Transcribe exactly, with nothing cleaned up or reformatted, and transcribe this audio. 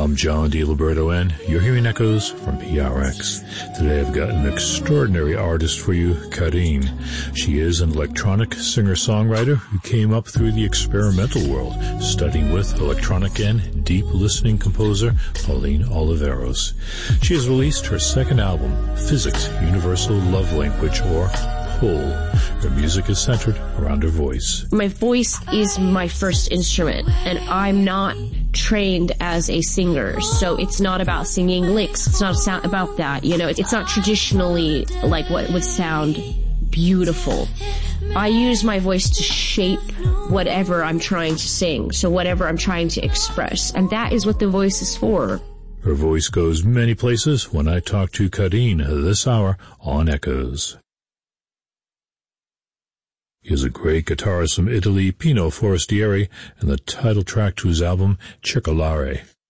I'm John DiLiberto, and you're hearing Echoes from P R X. Today I've got an extraordinary artist for you, Karine. She is an electronic singer-songwriter who came up through the experimental world, studying with electronic and deep listening composer Pauline Oliveros. She has released her second album, Physics Universal Love Language, or Pull. Her music is centered around her voice. My voice is my first instrument, and I'm not trained as a singer, so it's not about singing licks. It's not sound about that, you know. It's not traditionally like what would sound beautiful. I use my voice to shape whatever I'm trying to sing, so whatever I'm trying to express, and that is what the voice is for. Her voice goes many places when I talk to Karine this hour on Echoes. He is a great guitarist from Italy, Pino Forestieri, and the title track to his album, Circolare.